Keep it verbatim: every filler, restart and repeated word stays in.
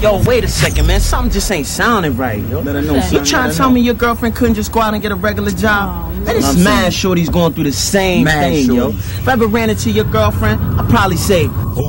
Yo, wait a second, man. Something just ain't sounding right, yo. Let her know, You son. trying Let to her tell know. me your girlfriend couldn't just go out and get a regular job? Oh, Man, it's I'm mad saying. shorties going through the same Mad thing, yo. shorties. If I ever ran into your girlfriend, I'd probably say,